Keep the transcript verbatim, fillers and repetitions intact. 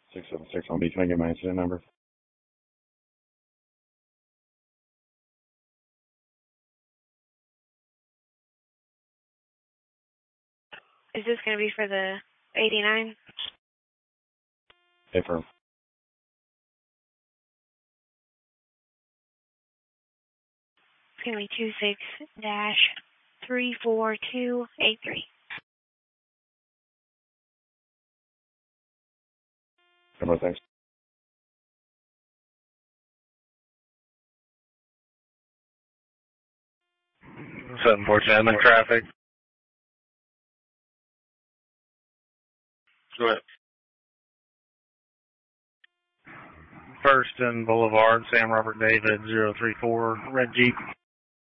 six seven six on B. Can I get my incident number? Is this going to be for the eighty-nine? Affirm. It's going to be two six dash three four two eight three. Number, thanks. seven four ten in traffic. Go ahead. First and Boulevard, Sam Robert David, zero three four, red Jeep.